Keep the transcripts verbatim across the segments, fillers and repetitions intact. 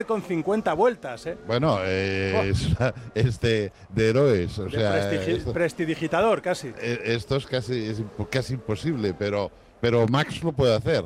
con cincuenta vueltas, ¿eh? Bueno, eh, oh. es, es de, de héroes, o de sea, prestigi esto, prestidigitador casi. Esto es casi, es casi imposible, pero, pero Max lo puede hacer.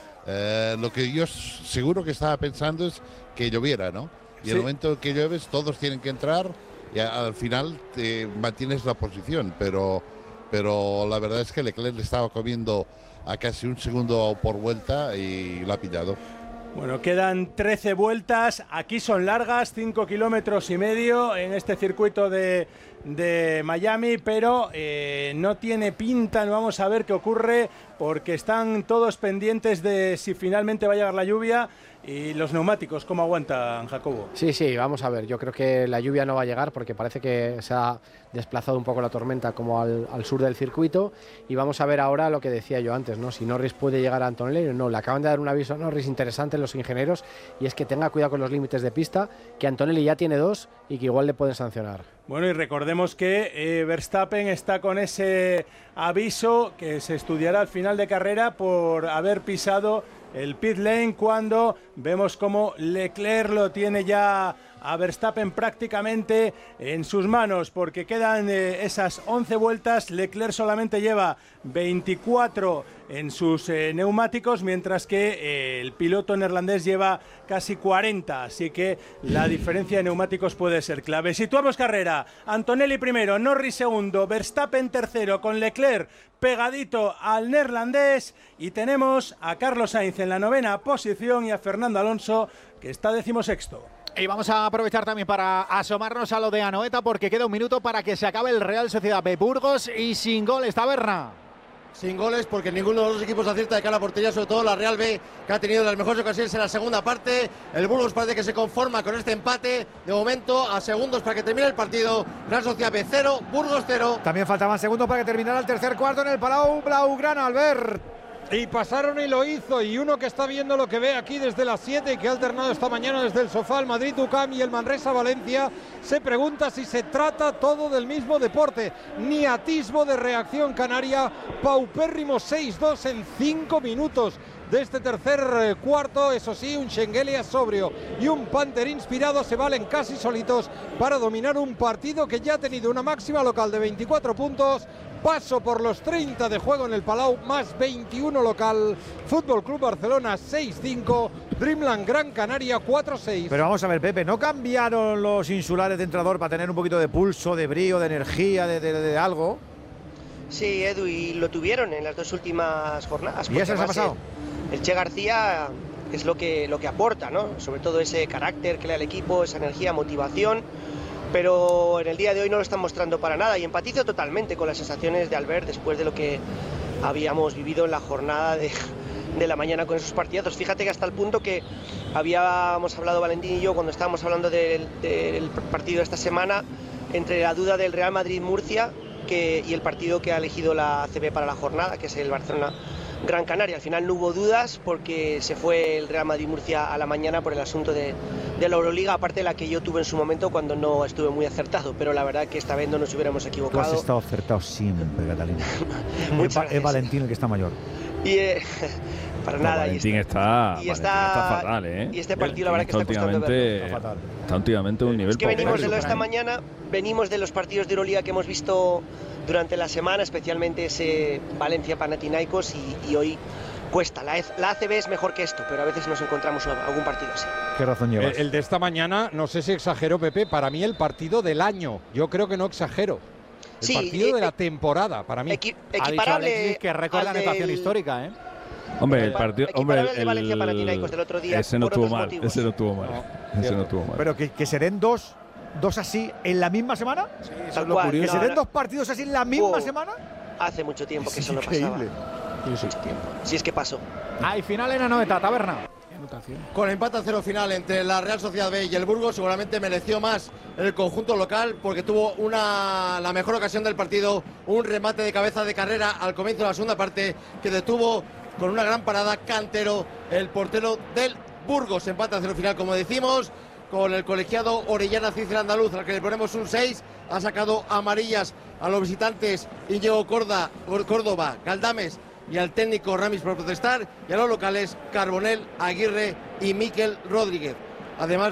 Eh, lo que yo seguro que estaba pensando es que lloviera, ¿no? Y sí. En el momento que llueves todos tienen que entrar y al final te mantienes la posición, pero, pero la verdad es que Leclerc le estaba comiendo a casi un segundo por vuelta y lo ha pillado. Bueno, quedan trece vueltas, aquí son largas, cinco kilómetros y medio en este circuito de, de Miami, pero eh, no tiene pinta, no vamos a ver qué ocurre, porque están todos pendientes de si finalmente va a llegar la lluvia y los neumáticos, ¿cómo aguantan, Jacobo? Sí, sí, vamos a ver, yo creo que la lluvia no va a llegar porque parece que se ha desplazado un poco la tormenta como al, al sur del circuito y vamos a ver ahora lo que decía yo antes, ¿no? Si Norris puede llegar a Antonelli o no, le acaban de dar un aviso a Norris interesante los ingenieros y es que tenga cuidado con los límites de pista, que Antonelli ya tiene dos y que igual le pueden sancionar. Bueno, y recordemos que eh, Verstappen está con ese aviso que se estudiará al final de carrera por haber pisado el pit lane cuando vemos como Leclerc lo tiene ya a Verstappen prácticamente en sus manos porque quedan eh, esas once vueltas. Leclerc solamente lleva veinticuatro en sus eh, neumáticos, mientras que eh, el piloto neerlandés lleva casi cuarenta, así que la diferencia de neumáticos puede ser clave. Situamos carrera, Antonelli primero, Norris segundo, Verstappen tercero, con Leclerc pegadito al neerlandés, y tenemos a Carlos Sainz en la novena posición y a Fernando Alonso, que está decimosexto. Y vamos a aprovechar también para asomarnos a lo de Anoeta, porque queda un minuto para que se acabe el Real Sociedad B Burgos y sin goles, Taberna. Sin goles, porque ninguno de los dos equipos acierta de cara a la portería, sobre todo la Real B, que ha tenido las mejores ocasiones en la segunda parte. El Burgos parece que se conforma con este empate. De momento, a segundos para que termine el partido. Real Sociedad B cero, Burgos cero. También faltaban segundos para que terminara el tercer cuarto en el Palau Blaugrana, Albert. Y pasaron y lo hizo, y uno que está viendo lo que ve aquí desde las siete y que ha alternado esta mañana desde el sofá el Madrid U C A M y el Manresa Valencia, se pregunta si se trata todo del mismo deporte. Ni atisbo de reacción canaria, paupérrimo seis dos en cinco minutos de este tercer eh, cuarto. Eso sí, un Schengelia sobrio y un Panther inspirado se valen casi solitos para dominar un partido que ya ha tenido una máxima local de veinticuatro puntos, paso por los treinta de juego en el Palau, más veintiuno local. Fútbol Club Barcelona seis cinco, Dreamland Gran Canaria cuatro seis. Pero vamos a ver, Pepe, ¿no cambiaron los insulares de entrenador para tener un poquito de pulso, de brío, de energía, de, de, de algo? Sí, Edu, y lo tuvieron en las dos últimas jornadas. ¿Y eso les ha pasado? El, el Che García es lo que, lo que aporta, ¿no? Sobre todo ese carácter que le da al equipo, esa energía, motivación. Pero en el día de hoy no lo están mostrando para nada, y empatizo totalmente con las sensaciones de Albert después de lo que habíamos vivido en la jornada de, de la mañana con esos partidazos. Fíjate que hasta el punto que habíamos hablado Valentín y yo cuando estábamos hablando del, del partido de esta semana, entre la duda del Real Madrid-Murcia que, y el partido que ha elegido la A C B para la jornada, que es el Barcelona Gran Canaria. Al final no hubo dudas porque se fue el Real Madrid-Murcia a la mañana por el asunto de, de la Euroliga, aparte de la que yo tuve en su momento cuando no estuve muy acertado, pero la verdad que esta vez no nos hubiéramos equivocado. Tú has estado acertado siempre, Catalina. Muchas es, es Valentín el que está mayor. Y eh, para no, nada. Valentín, y está, y Valentín está, está fatal, ¿eh? Y este partido la verdad que está costando verlo. Está fatal. Está últimamente a un nivel. Es que venimos de lo de esta ¿eh? mañana, venimos de los partidos de Euroliga que hemos visto durante la semana, especialmente ese Valencia-Panathinaikos, y, y hoy cuesta. La, la A C B es mejor que esto, pero a veces nos encontramos algún partido así. ¿Qué razón llevas? El, el de esta mañana, no sé si exagero, Pepe, para mí el partido del año. Yo creo que no exagero. El sí, partido eh, de la temporada, para mí. Equi ha dicho Alexis que récord de anotación histórica, ¿eh? Hombre, el partido, hombre, el, el Valencia-Panathinaikos del otro día, ese no por tuvo otros mal, motivos. ese no tuvo mal, no, ese no tuvo mal. Pero que, que se den dos, dos así en la misma semana. Sí, eso es lo curioso. Que se den dos partidos así en la misma oh, semana. Hace mucho tiempo que es eso increíble. no pasaba. Mucho tiempo. Si es que pasó. Hay final en Anoeta, Taberna. Con empate a cero final entre la Real Sociedad B y el Burgos, seguramente mereció más el conjunto local porque tuvo una la mejor ocasión del partido, un remate de cabeza de carrera al comienzo de la segunda parte que detuvo con una gran parada Cantero, el portero del Burgos. Empate a cero final, como decimos, con el colegiado Orellana Cícero Andaluz, al que le ponemos un seis. Ha sacado amarillas a los visitantes Íñigo Corda, Córdoba, Galdames y al técnico Ramis por protestar, y a los locales Carbonell, Aguirre y Miquel Rodríguez. además